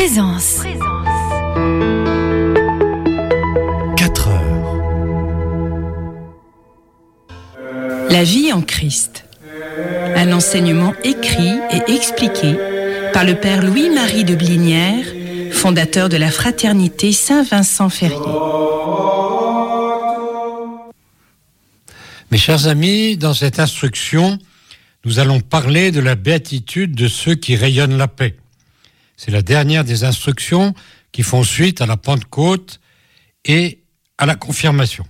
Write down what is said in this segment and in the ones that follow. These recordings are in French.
Présence. 4 heures. La vie en Christ. Un enseignement écrit et expliqué par le père Louis-Marie de Blinière, fondateur de la fraternité Saint-Vincent-Ferrier. Mes chers amis, dans cette instruction, nous allons parler de la béatitude de ceux qui rayonnent la paix. C'est la dernière des instructions qui font suite à la Pentecôte et à la confirmation.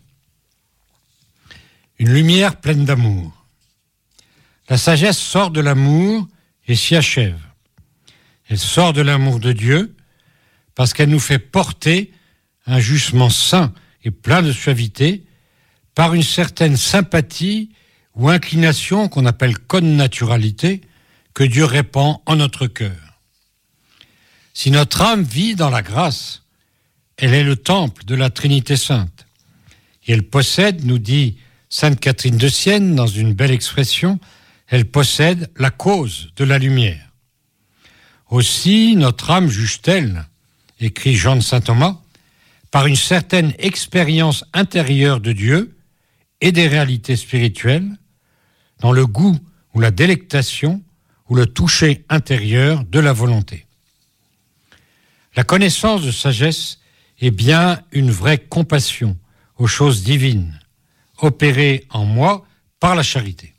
Une lumière pleine d'amour. La sagesse sort de l'amour et s'y achève. Elle sort de l'amour de Dieu parce qu'elle nous fait porter un jugement saint et plein de suavité par une certaine sympathie ou inclination qu'on appelle connaturalité que Dieu répand en notre cœur. Si notre âme vit dans la grâce, elle est le temple de la Trinité Sainte. Et elle possède, nous dit Sainte Catherine de Sienne dans une belle expression, elle possède la cause de la lumière. Aussi, notre âme juge-t-elle, écrit Jean de Saint Thomas, par une certaine expérience intérieure de Dieu et des réalités spirituelles, dans le goût ou la délectation ou le toucher intérieur de la volonté. La connaissance de sagesse est bien une vraie compassion aux choses divines, opérée en moi par la charité.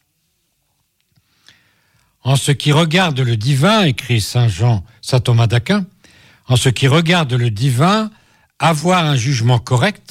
En ce qui regarde le divin, écrit saint Thomas d'Aquin, en ce qui regarde le divin, avoir un jugement correct